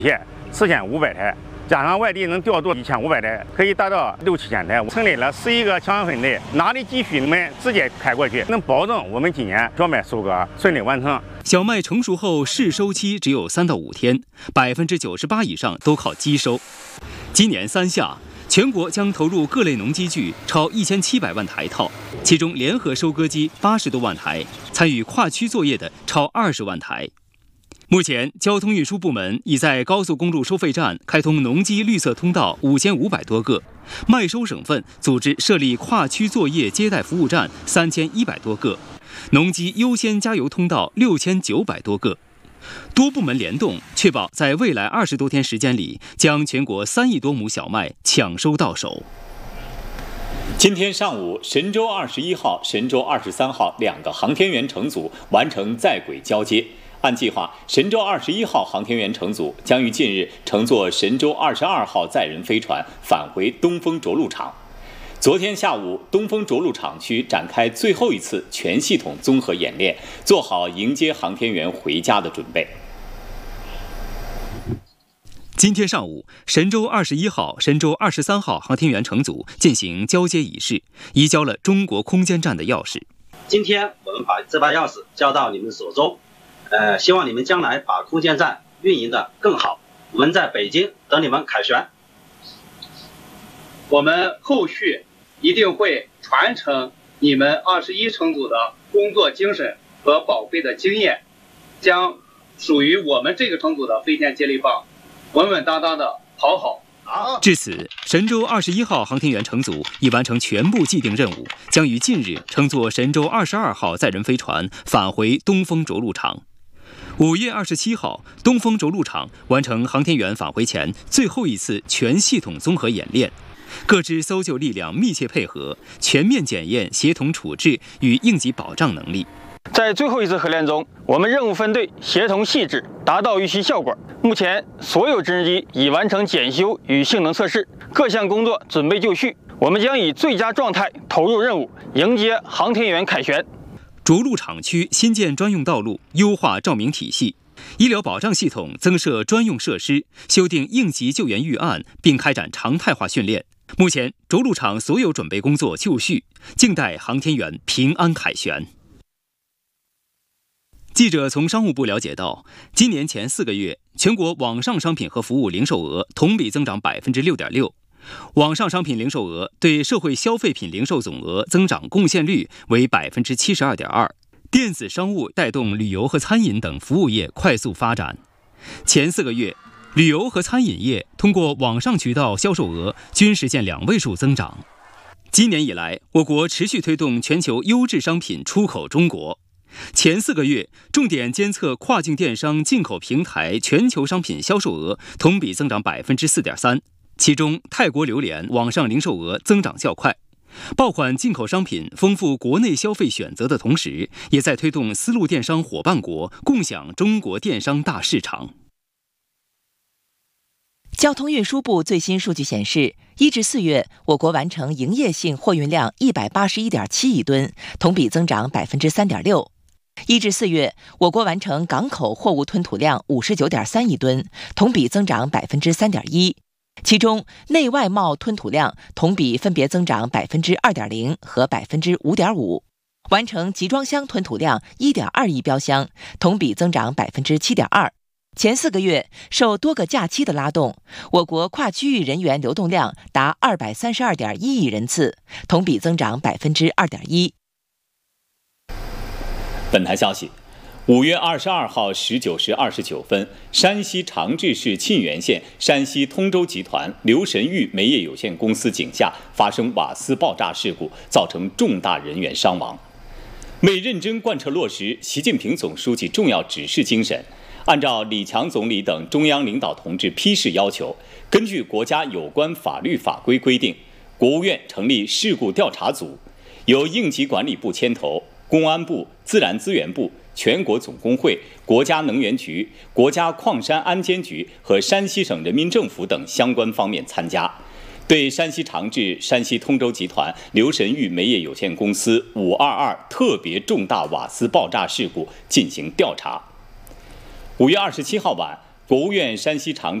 4500台。加上外地能调度1500台，可以达到6、7千台。成立了11个强分队，哪里急需我们直接开过去，能保证我们今年小麦收割顺利完成。 小麦成熟后试收期只有3到5天，98%以上都靠机收。今年3夏，全国将投入各类农机具超1700万台套，其中联合收割机80多万台，参与跨区作业的超20万台。目前，交通运输部门已在高速公路收费站开通农机绿色通道5500多个，麦收省份组织设立跨区作业接待服务站3100多个，农机优先加油通道6900多个。多部门联动，确保在未来20多天时间里，将全国3亿多亩小麦抢收到手。 今天上午，神舟21号、神舟23号2个航天员乘组完成在轨交接。按计划，神舟21号航天员乘组将于近日乘坐神舟22号载人飞船返回东风着陆场。昨天下午，东风着陆场区展开最后一次全系统综合演练，做好迎接航天员回家的准备。 今天上午，神舟21号、神舟23号航天员乘组进行交接仪式，移交了中国空间站的钥匙。 今天我们把这把钥匙交到你们手中。希望你们将来把空间站运营的更好。我们在北京等你们凯旋。 我们后续一定会传承你们21乘组的工作精神和宝贵的经验，将属于我们这个乘组的飞天接力棒稳稳当当的跑好。 至此，神舟21号航天员乘组已完成全部既定任务，将于近日乘坐神舟22号载人飞船返回东风着陆场。5月27号，东风着陆场完成航天员返回前最后一次全系统综合演练，各支搜救力量密切配合，全面检验协同处置与应急保障能力。 在最后一次合练中，我们任务分队协同细致，达到预期效果。目前，所有直升机已完成检修与性能测试，各项工作准备就绪。我们将以最佳状态投入任务，迎接航天员凯旋。 着陆场区新建专用道路，优化照明体系，医疗保障系统增设专用设施，修订应急救援预案，并开展常态化训练。目前，着陆场所有准备工作就绪，静待航天员平安凯旋。记者从商务部了解到，今年前4个月，全国网上商品和服务零售额同比增长6.6%，网上商品零售额对社会消费品零售总额增长贡献率为72.2%。电子商务带动旅游和餐饮等服务业快速发展。前4个月，旅游和餐饮业通过网上渠道销售额均实现2位数增长。今年以来，我国持续推动全球优质商品出口中国。前4个月，重点监测跨境电商进口平台全球商品销售额同比增长4.3%，其中泰国榴莲网上零售额增长较快。爆款进口商品丰富国内消费选择的同时，也在推动丝路电商伙伴国共享中国电商大市场。 交通运输部最新数据显示，1至4月，我国完成营业性货运量181.7亿吨，同比增长3.6%。1至4月，我国完成港口货物吞吐量59.3亿吨，同比增长3.1%。其中，内外贸吞吐量同比分别增长2.0%和5.5%，完成集装箱吞吐量1.2亿标箱，同比增长7.2%。前4个月，受多个假期的拉动，我国跨区域人员流动量达232.1亿人次，同比增长2.1%。 本台消息，5月22号19时29分，山西长治市沁源县山西通州集团刘神玉煤业有限公司井下发生瓦斯爆炸事故，造成重大人员伤亡。为认真贯彻落实习近平总书记重要指示精神，按照李强总理等中央领导同志批示要求，根据国家有关法律法规规定，国务院成立事故调查组，由应急管理部牵头，公安部、自然资源部、全国总工会、国家能源局、国家矿山安监局和山西省人民政府等相关方面参加，对山西长治、山西通州集团刘神玉煤业有限公司522特别重大瓦斯爆炸事故进行调查。5月27号晚， 国务院山西长